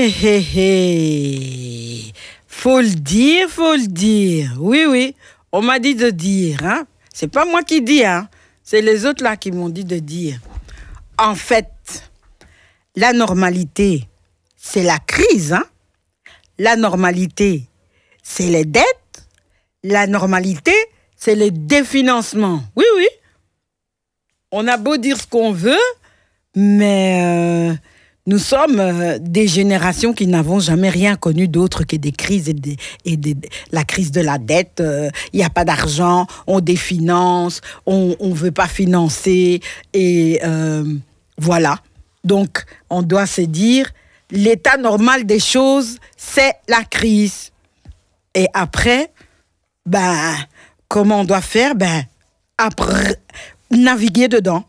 hé, hé. Faut le dire, faut le dire. Oui, oui, on m'a dit de dire. Hein? C'est pas moi qui dis, hein? C'est les autres là qui m'ont dit de dire. En fait, la normalité, c'est la crise. Hein? La normalité, c'est les dettes. La normalité, c'est le définancement. Oui, oui. On a beau dire ce qu'on veut, mais nous sommes des générations qui n'avons jamais rien connu d'autre que des crises la crise de la dette. Il n'y a pas d'argent, on définance, on ne veut pas financer. Et voilà. Donc, on doit se dire, l'état normal des choses, c'est la crise. Et après, comment on doit faire? Après, naviguer dedans.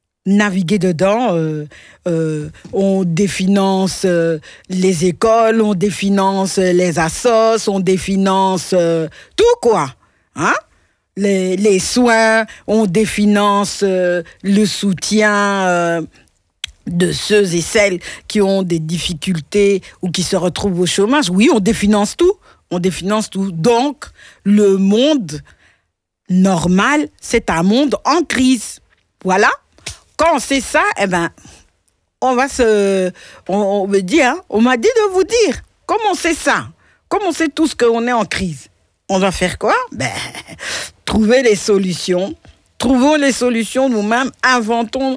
On définance les écoles, on définance les assos, on définance tout quoi. Hein? Les soins, on définance le soutien de ceux et celles qui ont des difficultés ou qui se retrouvent au chômage. Oui, on définance tout. Donc, le monde normal, c'est un monde en crise. Voilà. Quand on sait ça, on me dit, hein, on m'a dit de vous dire, comme on sait ça, comme on sait tous qu'on est en crise, on va faire quoi? Trouver les solutions. Trouvons les solutions nous-mêmes, inventons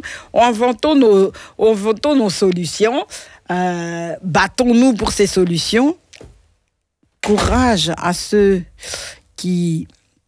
nos solutions, battons-nous pour ces solutions. Courage à ceux qui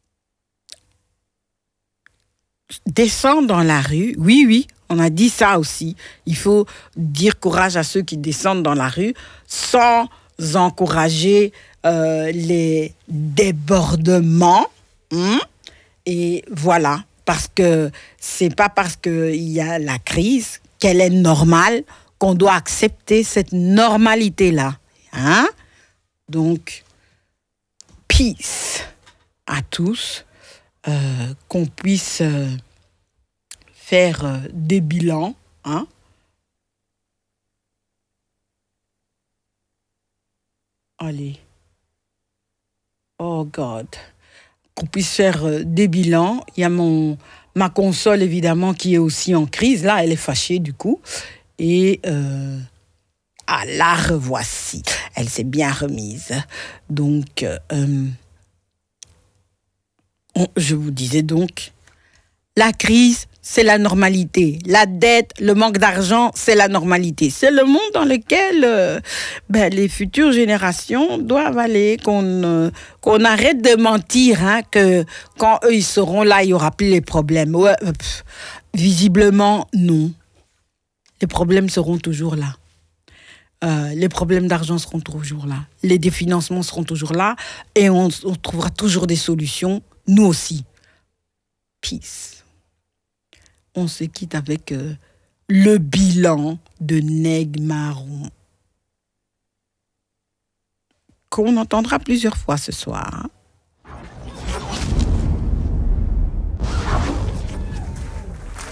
descendent dans la rue. Oui, oui, on a dit ça aussi. Il faut dire courage à ceux qui descendent dans la rue sans encourager les débordements. Et voilà, parce que c'est pas parce qu'il y a la crise qu'elle est normale qu'on doit accepter cette normalité-là. Hein? Donc, peace à tous, qu'on puisse faire des bilans. Hein? Allez. Oh God. Qu'on puisse faire des bilans. Il y a ma console, évidemment, qui est aussi en crise. Là, elle est fâchée, du coup. Et... la revoici. Elle s'est bien remise. Donc, je vous disais donc, la crise, c'est la normalité. La dette, le manque d'argent, c'est la normalité. C'est le monde dans lequel les futures générations doivent aller, qu'on arrête de mentir, hein, que quand eux, ils seront là, il n'y aura plus les problèmes. Ouais, visiblement, non. Les problèmes seront toujours là. Les problèmes d'argent seront toujours là. Les définancements seront toujours là. Et on trouvera toujours des solutions, nous aussi. Peace. On se quitte avec le bilan de Neg Marron, qu'on entendra plusieurs fois ce soir. Hein.